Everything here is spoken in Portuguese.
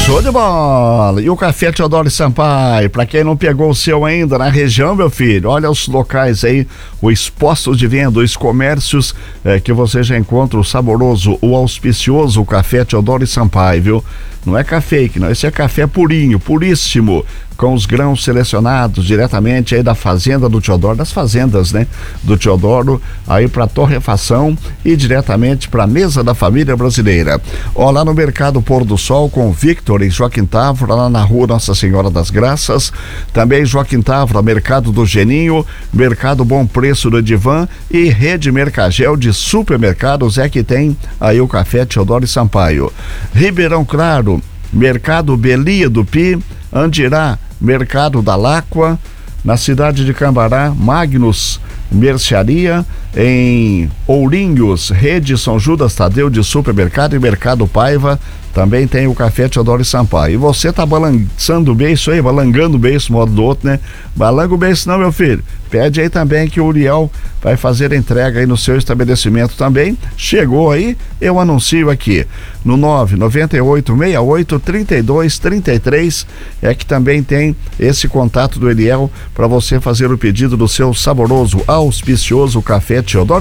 Show de bola! E o Café Teodoro Sampaio, para quem não pegou o seu ainda na região, meu filho, olha os locais aí, os postos de venda, os comércios que você já encontra o saboroso, o auspicioso Café Teodoro Sampaio, viu? Não é café, não, esse é café purinho, puríssimo, com os grãos selecionados diretamente aí da fazenda do Teodoro, das fazendas, né, do Teodoro, aí para torrefação e diretamente para a mesa da família brasileira. Ó, lá no Mercado Pôr do Sol com Victor e Joaquim Távora, lá na rua Nossa Senhora das Graças, também Joaquim Távora, Mercado do Geninho, Mercado Bom Preço do Edivan e Rede Mercagel de supermercados é que tem aí o Café Teodoro Sampaio. Ribeirão Claro, Mercado Belia do Pi, Andirá, Mercado da Láqua, na cidade de Cambará, Magnus Mercearia, em Ourinhos, Rede São Judas Tadeu de supermercado e Mercado Paiva, também tem o Café Teodoro Sampaio. E você tá balançando o beiço aí, balangando o beiço, modo do outro, né? Balanga o beiço não, meu filho. Pede aí também que o Uriel vai fazer a entrega aí no seu estabelecimento também. Chegou aí, eu anuncio aqui no 998683233 é que também tem esse contato do Uriel para você fazer o pedido do seu saboroso, auspicioso Café Teodoro